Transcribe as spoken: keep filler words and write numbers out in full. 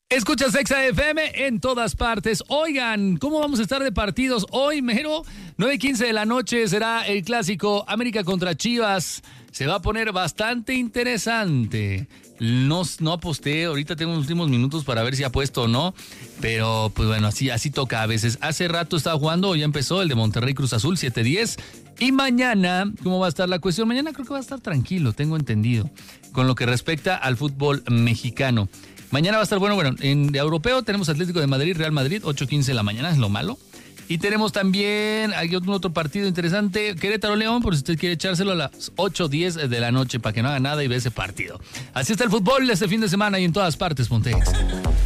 Escuchas Exa F M en todas partes. Oigan, ¿cómo vamos a estar de partidos? Hoy, mero, nueve quince de la noche será el clásico América contra Chivas. Se va a poner bastante interesante. No, no aposté, ahorita tengo los últimos minutos para ver si apuesto o no. Pero, pues bueno, así, así toca a veces. Hace rato estaba jugando, ya empezó el de Monterrey Cruz Azul, siete diez. Y mañana, ¿cómo va a estar la cuestión? Mañana creo que va a estar tranquilo, tengo entendido, con lo que respecta al fútbol mexicano. Mañana va a estar bueno, bueno, en europeo tenemos Atlético de Madrid, Real Madrid, ocho quince de la mañana, es lo malo. Y tenemos también, hay otro, otro partido interesante, Querétaro León, por si usted quiere echárselo a las ocho diez de la noche para que no haga nada y ve ese partido. Así está el fútbol este fin de semana y en todas partes, Pontex.